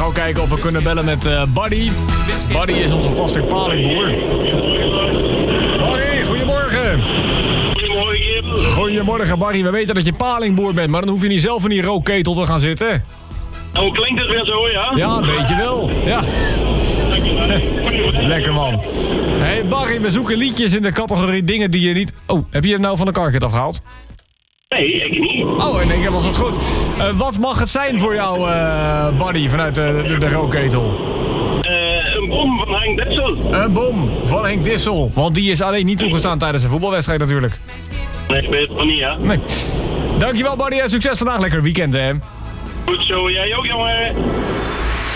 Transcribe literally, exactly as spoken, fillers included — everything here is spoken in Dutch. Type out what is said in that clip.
gewoon kijken of we kunnen bellen met uh, Buddy. Buddy is onze vaste palingboer. Barry, goedemorgen. Goedemorgen. Goedemorgen, Barry. We weten dat je palingboer bent, maar dan hoef je niet zelf in die rookketel te gaan zitten. Oh, klinkt het weer zo, ja? Ja, een beetje wel. Ja. Lekker, man. Hey, Barry, we zoeken liedjes in de categorie dingen die je niet... Oh, heb je hem nou van de carkit afgehaald? Nee, ik niet. Oh, in één keer was het goed. Uh, wat mag het zijn voor jou, uh, Buddy, vanuit de, de, de rookketel? Uh, een bom van Henk Dessel. Een bom van Henk Dissel. Want die is alleen niet toegestaan tijdens een voetbalwedstrijd natuurlijk. Nee, ik weet het van niet, ja. Nee. Dankjewel, Buddy, en succes vandaag. Lekker weekend, hè. Goed zo, jij ook, jongen.